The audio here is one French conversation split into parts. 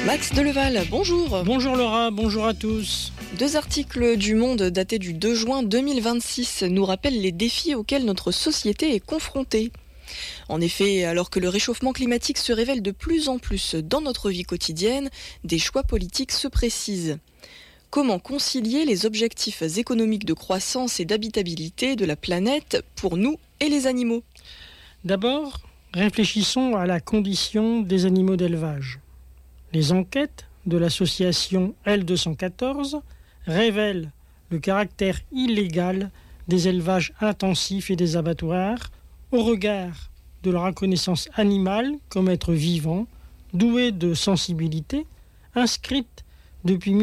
Max Deleval, bonjour. Bonjour Laura, bonjour à tous. 2 articles du Monde datés du 2 juin 2026 nous rappellent les défis auxquels notre société est confrontée. En effet, alors que le réchauffement climatique se révèle de plus en plus dans notre vie quotidienne, des choix politiques se précisent. Comment concilier les objectifs économiques de croissance et d'habitabilité de la planète pour nous et les animaux ? D'abord, réfléchissons à la condition des animaux d'élevage. Les enquêtes de l'association L214 révèlent le caractère illégal des élevages intensifs et des abattoirs au regard de leur reconnaissance animale comme être vivant, doué de sensibilité, inscrite depuis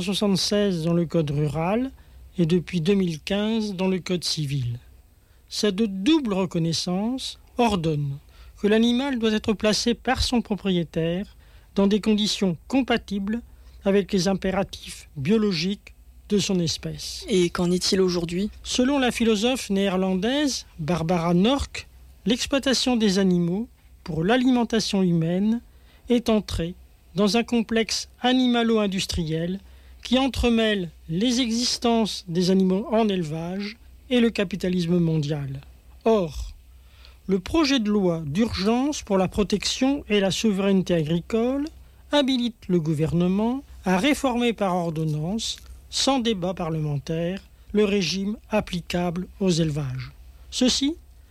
1976 dans le Code rural et depuis 2015 dans le Code civil. Cette double reconnaissance ordonne que l'animal doit être placé par son propriétaire dans des conditions compatibles avec les impératifs biologiques de son espèce. Et qu'en est-il aujourd'hui ? Selon la philosophe néerlandaise Barbara Nork, l'exploitation des animaux pour l'alimentation humaine est entrée dans un complexe animalo-industriel qui entremêle les existences des animaux en élevage et le capitalisme mondial. Or, le projet de loi d'urgence pour la protection et la souveraineté agricole habilite le gouvernement à réformer par ordonnance, sans débat parlementaire, le régime applicable aux élevages. Ceci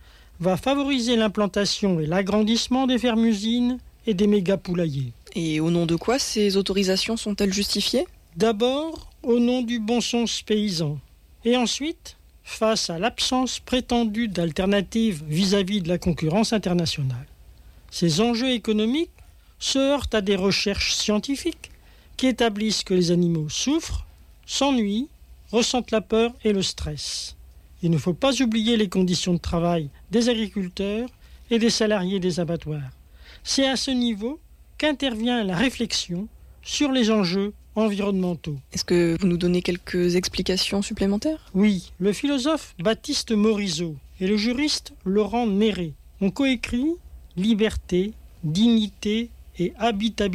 va favoriser l'implantation et l'agrandissement des fermes-usines et des méga-poulaillers. Et au nom de quoi ces autorisations sont-elles justifiées ? D'abord, au nom du bon sens paysan. Et ensuite, face à l'absence prétendue d'alternatives vis-à-vis de la concurrence internationale. Ces enjeux économiques se heurtent à des recherches scientifiques qui établissent que les animaux souffrent, s'ennuient, ressentent la peur et le stress. Il ne faut pas oublier les conditions de travail des agriculteurs et des salariés des abattoirs. C'est à ce niveau qu'intervient la réflexion sur les enjeux environnementaux. Est-ce que vous nous donnez quelques explications supplémentaires ? Oui, le philosophe Baptiste Morisot et le juriste Laurent Néré ont coécrit « Liberté, dignité et habitabilité »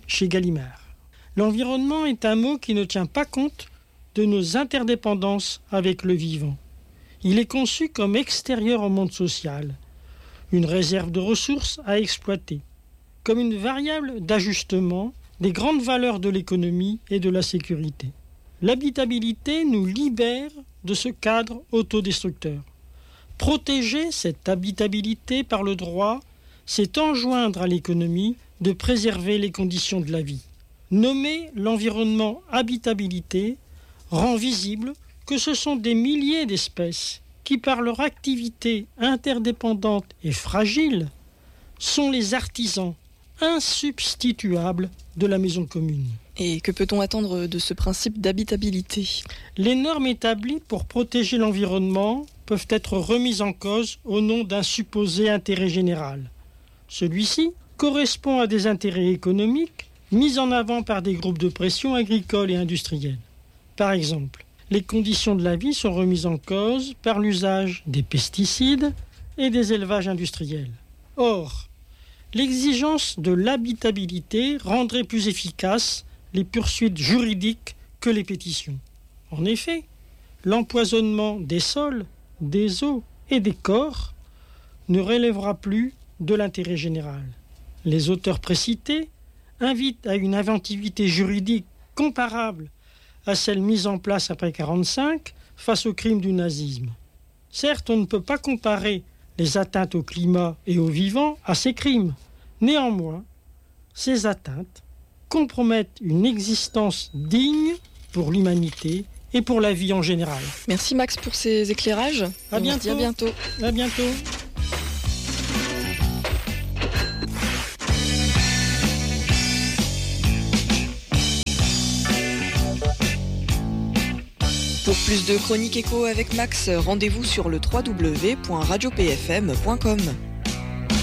chez Gallimard. L'environnement est un mot qui ne tient pas compte de nos interdépendances avec le vivant. Il est conçu comme extérieur au monde social, une réserve de ressources à exploiter, comme une variable d'ajustement des grandes valeurs de l'économie et de la sécurité. L'habitabilité nous libère de ce cadre autodestructeur. Protéger cette habitabilité par le droit, c'est enjoindre à l'économie de préserver les conditions de la vie. Nommer l'environnement habitabilité rend visible que ce sont des milliers d'espèces qui, par leur activité interdépendante et fragile, sont les artisans insubstituables de la maison commune. Et que peut-on attendre de ce principe d'habitabilité ? Les normes établies pour protéger l'environnement peuvent être remises en cause au nom d'un supposé intérêt général. Celui-ci correspond à des intérêts économiques mis en avant par des groupes de pression agricoles et industriels. Par exemple, les conditions de la vie sont remises en cause par l'usage des pesticides et des élevages industriels. Or, l'exigence de l'habitabilité rendrait plus efficaces les poursuites juridiques que les pétitions. En effet, l'empoisonnement des sols, des eaux et des corps ne relèvera plus de l'intérêt général. Les auteurs précités invitent à une inventivité juridique comparable à celle mise en place après 1945 face aux crimes du nazisme. Certes, on ne peut pas comparer les atteintes au climat et au vivant à ces crimes. Néanmoins, ces atteintes compromettent une existence digne pour l'humanité et pour la vie en général. Merci Max pour ces éclairages. À bientôt. On se dit à bientôt. À bientôt. Pour plus de chroniques écho avec Max, rendez-vous sur le www.radiopfm.com.